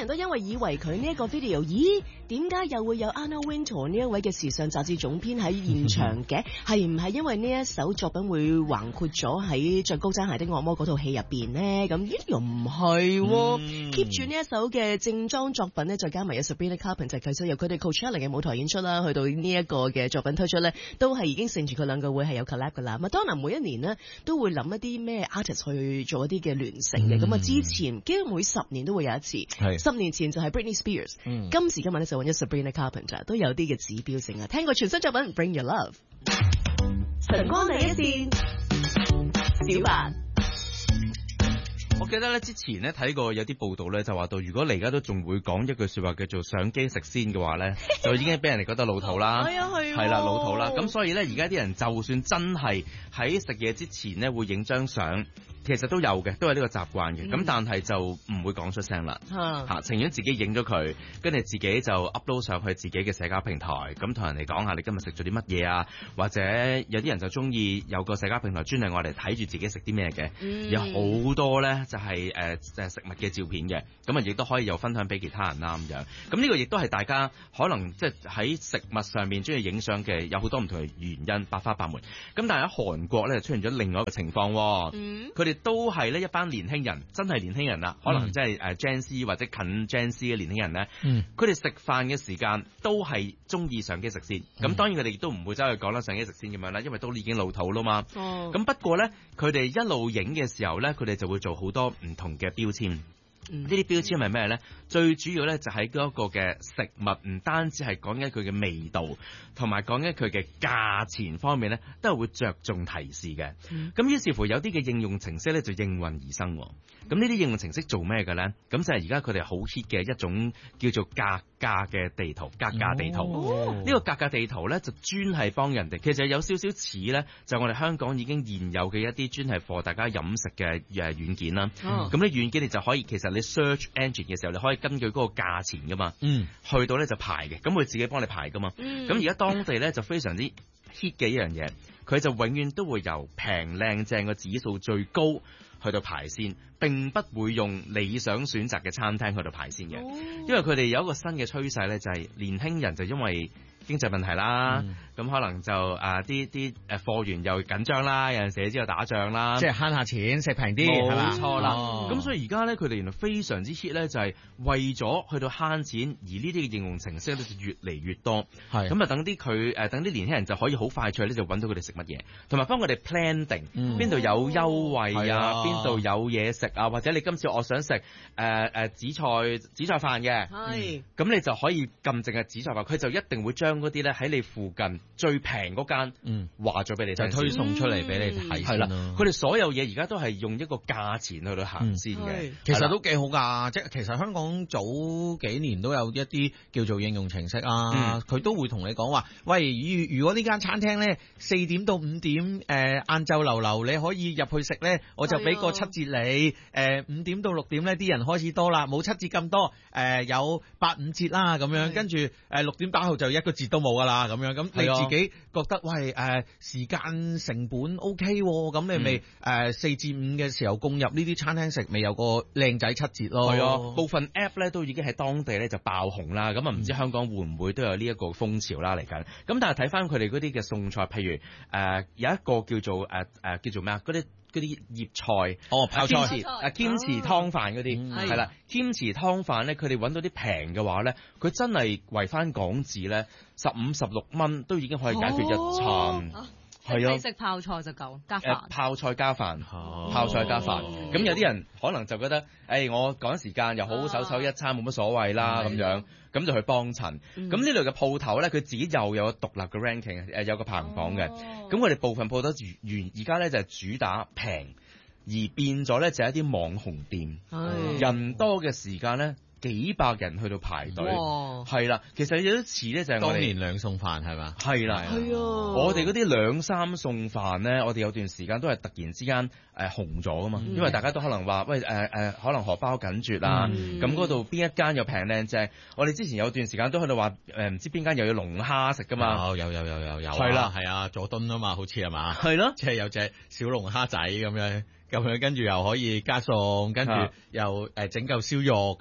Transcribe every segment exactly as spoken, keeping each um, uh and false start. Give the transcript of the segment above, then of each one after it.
都因為以為佢呢一個 video， 咦？點解又會有 Anna Wintour 呢一位嘅時尚雜誌總編喺現場嘅？係唔係因為呢一首作品會橫括咗喺着高踭鞋的惡魔嗰套戲入邊呢？咁咦又唔係喎 keep 住呢一首嘅正裝作品呢，再加埋有 Sabrina Carpenter 其實由佢哋 Coachella 嘅舞台演出啦，去到呢一個嘅作品推出呢，都係已經承住佢兩個會係有 collab 噶啦。Madonna 每一年呢，都會諗一啲咩 artist 去做一啲嘅聯成嘅，咁啊、嗯、之前幾乎每十年都會有一次，十年前就係 Britney Spears，、嗯、今時今日咧就揾咗 Sabrina Carpenter， 都有啲嘅指標性啊。聽過全新作品 Bring Your Love， 晨光第一線，小白。 我記得咧之前咧睇過有啲報道咧，就話到如果你而家都仲會講一句說話叫做相機食先嘅話咧，就已經俾人哋覺得老土啦。 係啊係。 係啦，老土啦。咁所以咧，而家啲人就算真係喺食嘢之前咧會影張相，其實都有嘅，都係呢個習慣嘅。咁、嗯、但係就唔會講出聲啦。嚇、啊，情願自己影咗佢，跟住自己就 upload 上去自己嘅社交平台，咁同人哋講下你今日食咗啲乜嘢啊？或者有啲人就中意有個社交平台專係我哋睇住自己食啲咩嘅，嗯、有好多咧。就係誒誒食物嘅照片嘅，咁啊亦都可以有分享俾其他人啦咁樣。咁呢個亦都係大家可能即係喺食物上面中意影相嘅，有好多唔同嘅原因，百花百門。咁但係喺韓國咧就出現咗另外一個情況，嗯，佢哋都係呢一班年輕人，真係年輕人啦，可能即係誒 Gen Z 或者近 Gen Z 嘅年輕人咧，嗯，佢哋食飯嘅時間都係中意相機食先。咁、嗯、當然佢哋亦都唔會走去講啦相機食先咁樣啦，因為都已經老土啦嘛。哦，咁不過咧，佢哋一路影嘅時候咧，佢哋就會做好多唔同嘅標籤，呢啲標籤係咩咧？最主要咧就喺嗰個嘅食物，唔單止係講緊佢嘅味道，同埋講緊佢嘅價錢方面咧，都係會着重提示嘅。咁、嗯、於是乎有啲嘅應用程式咧就應運而生。咁呢啲應用程式做咩嘅咧？咁就係而家佢哋好 hit 嘅一種叫做格價嘅地圖，格價地圖。呢、哦、個格價地圖咧就專係幫人哋，其實有少少似咧，就我哋香港已經現有嘅一啲專係 for 大家飲食嘅誒軟件啦。咁呢軟件你就可以，其實你 search engine 嘅時候，你可以根據嗰個價錢噶嘛，嗯，去到咧就排嘅，咁佢自己幫你排噶嘛。咁而家當地咧就非常之 hit 嘅一樣嘢，佢就永遠都會由平靚正嘅指數最高去到排先，並不會用你想選擇嘅餐廳去到排先嘅。哦、因為佢哋有一個新嘅趨勢咧，就係、是、年輕人就因為經濟問題啦，咁、嗯、可能就啊啲啲誒貨源又緊張啦，有陣時你知道打仗啦， 即係慳下錢食平啲， 冇錯啦。咁、 哦、 所以而家咧，佢哋原來非常之 hit 咧，就係為咗去到慳錢，而呢啲嘅應用程式咧就越嚟越多。係咁啊，等啲佢誒等啲年輕人就可以好快脆咧就揾到佢哋食乜嘢，同埋幫佢哋 plan 定邊度有優惠啊，邊度、哦、有嘢食啊，或者你今次我想食誒誒紫菜紫菜飯嘅，係咁、嗯、你就可以撳淨係紫菜飯，佢就一定會將嗰啲咧喺你附近最平嗰間，嗯，話咗俾你聽， 就推送出嚟俾你睇。係啦， 佢哋所有嘢而家都係用一個價錢去到行先嘅、嗯， 其實都幾好㗎。即係其實香港早幾年都有一啲叫做應用程式啊，佢、嗯、都會同你講話，喂，如如果呢間餐廳咧四點到五點誒晏晝流流，你可以入去食咧，我就俾個七折你。誒、呃、五點到六點咧，啲人開始多啦，冇七折咁多，誒、呃、有八五折啦咁樣，跟住誒六點打後就一個折都冇噶啦咁樣，咁你自己覺得喂誒、呃、時間成本 OK 喎，咁你咪誒四至五嘅時候供入呢啲餐廳食，咪有個靚仔七折咯。係啊， 部分 app 咧都已經喺當地咧就爆紅啦，咁啊唔知香港會唔會都有呢一個風潮啦嚟緊？咁但係睇翻佢哋嗰啲嘅餸菜，譬如誒、呃、有一個叫做誒誒、呃、叫做咩啊？嗰啲嗰啲葉菜哦，泡菜啊，兼詞湯飯嗰啲係啦，兼詞湯飯咧，佢哋揾到啲平嘅話咧，佢真係圍翻港紙咧，十五十六蚊都已經可以解決一餐。哦係啊，食泡菜就夠加飯、呃， 泡菜加飯，哦、泡菜加飯。咁、哦、有啲人可能就覺得，誒、哎，我趕時間又好好手手一餐冇乜所謂啦，咁、啊、樣，咁就去幫襯。咁呢、嗯、類嘅鋪頭咧，佢自己又有獨立嘅 ranking， 誒，有個排行榜嘅。咁佢哋部分鋪頭原而家咧就係、是、主打平，而變咗咧就係、是、一啲網紅店，嗯、人多嘅時間咧。幾百人去到排隊，係啦，其實有啲似咧就係當年兩餸飯係嘛， 係啦，係啊，我哋嗰啲兩三餸飯咧，我哋有段時間都係突然之間誒、呃、紅咗噶嘛，嗯、因為大家都可能話喂誒誒、呃呃，可能荷包緊絀啊，咁嗰度邊一間又平靚正，我哋之前有段時間都喺度話誒唔知邊間又有龍蝦食噶嘛， 有有有有有有， 係啦係啊，佐敦啊嘛，好似係嘛， 係咯， 即係有隻小龍蝦仔咁樣。咁樣跟住又可以加餸，跟住又誒整嚿燒肉咁樣，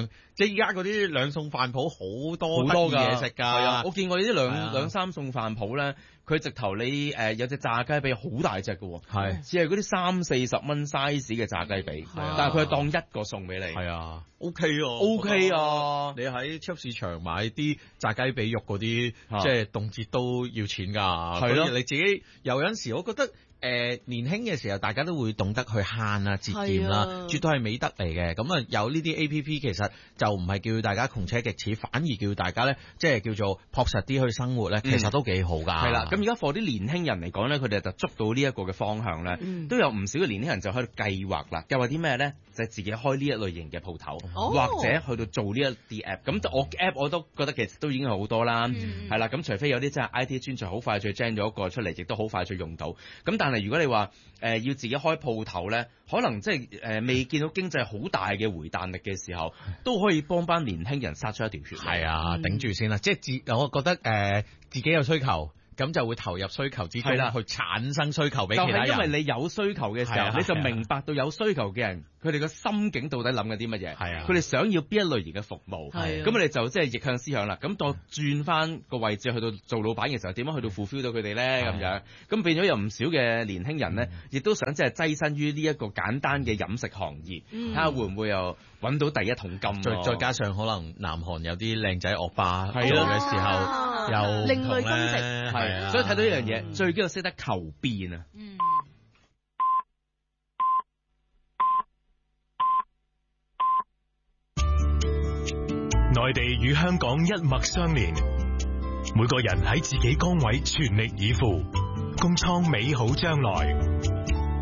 即係依家嗰啲兩餸飯鋪好多好多嘢食㗎。 係啊，我見過呢啲兩啊兩三餸飯鋪咧，佢直頭你誒、呃、有隻炸雞髀好大隻嘅喎， 係只係嗰啲三四十蚊 size 嘅炸雞髀， 啊但係佢係當一個餸俾你。 係啊 ，OK 啊 OK 啊， 你喺超市場買啲炸雞髀肉嗰啲， 啊即係動輒都要錢㗎。 係咯所以你自己有陣時，我覺得。誒、呃、年輕嘅時候，大家都會懂得去慳啊、節儉啦， 啊絕對係美德嚟嘅。咁啊，有呢啲 A P P 其實就唔係叫大家窮奢極侈，反而叫大家咧，即係叫做樸實啲去生活咧，其實都幾好㗎。 係啦、嗯，咁而家 for 啲年輕人嚟講咧，佢哋就捉到呢一個嘅方向咧，嗯、都有唔少嘅年輕人就喺度計劃啦。計劃啲咩咧？就係、自己開呢一類型嘅鋪頭， 哦、 或者去到做呢一啲 app。咁我 app 我都覺得其實都已經好多啦，係啦、嗯。咁除非有啲真係 I T 專才好快就 gen 咗一個出嚟，亦都好快就用到。咁但係如果你話，誒、呃、要自己開鋪頭咧，可能即係誒未見到經濟好大嘅回彈力嘅時候，都可以幫班年輕人殺出一條血。 係啊，頂住先啦！即係自，我覺得誒、呃、自己有需求。咁就會投入需求之中，去產生需求俾其他人。 就係因為你有需求嘅時候， 啊、 你就明白到有需求嘅人，佢哋嘅心境到底諗緊啲乜嘢。 係啊， 佢哋想要邊一類型嘅服務。 係啊， 咁你就即係逆向思想啦。咁當轉翻個位置去到做老闆嘅時候，點樣去到 fulfill 到佢哋咧？咁樣咁變咗有唔少嘅年輕人咧，亦都想即係躋身於呢一個簡單嘅飲食行業，睇下、嗯、會唔會又揾到第一桶金。 再再加上可能南韓有啲靚仔惡霸做係嘅時候， 啊、 又另類分析係。所以睇到呢樣嘢，嗯、最緊要識得求變啊！ 嗯， 內地與香港一脈相連，每個人喺自己崗位全力以赴，共創美好將來。